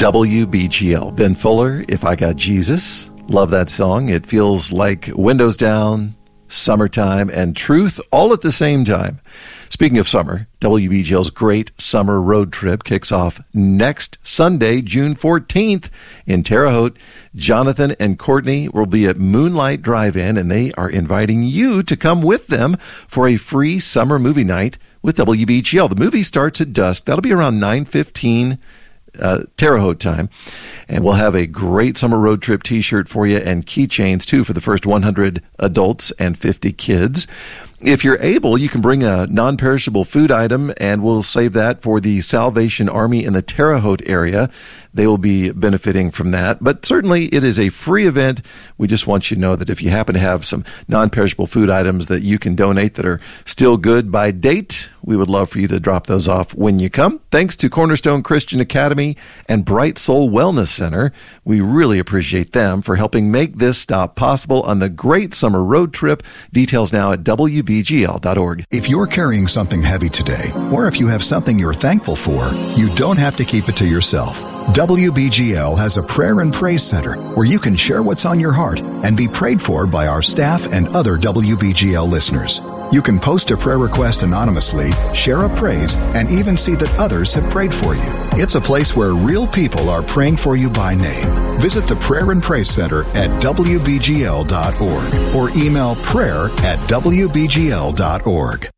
WBGL. Ben Fuller, If I Got Jesus. Love that song. It feels like windows down, summertime, and truth all at the same time. Speaking of summer, WBGL's Great Summer Road Trip kicks off next Sunday, June 14th in Terre Haute. Jonathan and Courtney will be at Moonlight Drive-In, and they are inviting you to come with them for a free summer movie night with WBGL. The movie starts at dusk. That'll be around 9:15 Terre Haute time. And we'll have a great summer road trip t-shirt for you and keychains too for the first 100 adults and 50 kids. If you're able, you can bring a non-perishable food item, and we'll save that for the Salvation Army in the Terre Haute area. They will be benefiting from that. But certainly it is a free event. We just want you to know that if you happen to have some non-perishable food items that you can donate that are still good by date, we would love for you to drop those off when you come. Thanks to Cornerstone Christian Academy and Bright Soul Wellness Center. We really appreciate them for helping make this stop possible on the Great Summer Road Trip. Details now at WBGL.org. If you're carrying something heavy today, or if you have something you're thankful for, you don't have to keep it to yourself. WBGL has a prayer and praise center where you can share what's on your heart and be prayed for by our staff and other WBGL listeners. You can post a prayer request anonymously, share a praise, and even see that others have prayed for you. It's a place where real people are praying for you by name. Visit the Prayer and Praise Center at WBGL.org or email prayer@WBGL.org.